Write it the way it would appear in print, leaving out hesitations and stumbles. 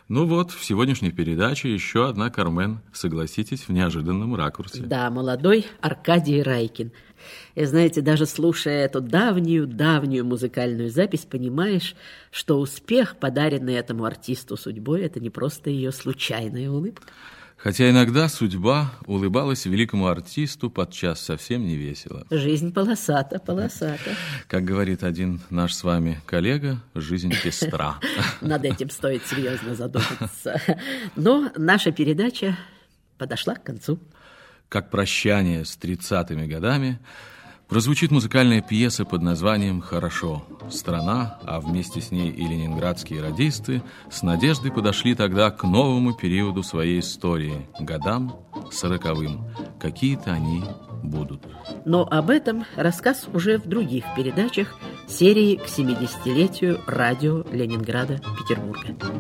Ну вот, в сегодняшней передаче еще одна Кармен, согласитесь, в неожиданном ракурсе. Да, молодой Аркадий Райкин. И знаете, даже слушая эту давнюю музыкальную запись, понимаешь, что успех, подаренный этому артисту судьбой, это не просто ее случайная улыбка. Хотя иногда судьба улыбалась великому артисту подчас совсем не весело. Жизнь полосата. Как говорит один наш с вами коллега, жизнь пестра. Над этим стоит серьезно задуматься. Но наша передача подошла к концу. Как прощание с 30-ми годами прозвучит музыкальная пьеса под названием «Хорошо». Страна, а вместе с ней и ленинградские радисты, с надеждой подошли тогда к новому периоду своей истории, годам 40-м. Какие-то они будут. Но об этом рассказ уже в других передачах серии к 70-летию радио Ленинграда, Петербурга.